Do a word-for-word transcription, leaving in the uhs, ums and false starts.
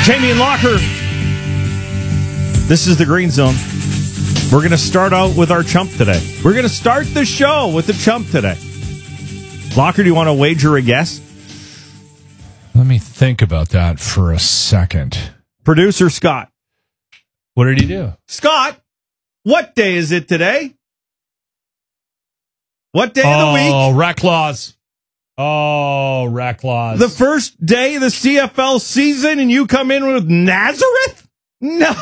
Jamie and Locker. This is the Green Zone. We're going to start out with our chump today. We're going to start the show with the chump today. Locker, do you want to wager a guess? Let me think about that for a second. Producer Scott. What did he do? Scott, what day is it today? What day oh, of the week? Oh, rec laws. Oh, rec laws. The first day of the C F L season, and you come in with Nazareth? No.